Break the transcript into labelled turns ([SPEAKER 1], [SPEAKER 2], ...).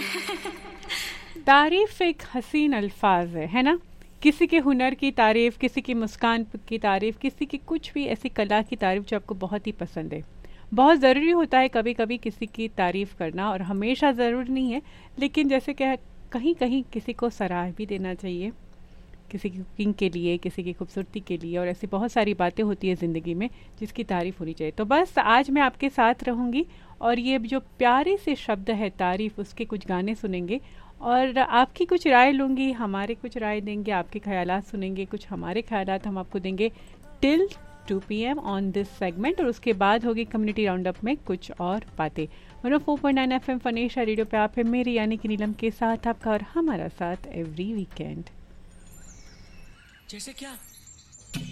[SPEAKER 1] तारीफ एक हसीन अल्फाज है ना? किसी के हुनर की तारीफ, किसी की मुस्कान की तारीफ, किसी की कुछ भी ऐसी कला की तारीफ जो आपको बहुत ही पसंद है। बहुत ज़रूरी होता है कभी कभी किसी की तारीफ करना, और हमेशा ज़रूरी नहीं है, लेकिन जैसे कि कहीं कहीं किसी को सराह भी देना चाहिए, किसी की कुकिंग के लिए, किसी की खूबसूरती के लिए, और ऐसी बहुत सारी बातें होती है ज़िंदगी में जिसकी तारीफ़ होनी चाहिए। तो बस आज मैं आपके साथ रहूँगी, और ये जो प्यारे से शब्द है तारीफ़, उसके कुछ गाने सुनेंगे और आपकी कुछ राय लूँगी, हमारे कुछ राय देंगे, आपके ख़यालात सुनेंगे, कुछ हमारे ख़यालात हम आपको देंगे till 2 PM on this segment. और उसके बाद होगी कम्युनिटी राउंड अप में कुछ और बातें। 104.9 FM फनेशा रेडियो पे आप है मेरी यानी कि नीलम के साथ, आपका और हमारा साथ एवरी वीकेंड।
[SPEAKER 2] जैसे क्या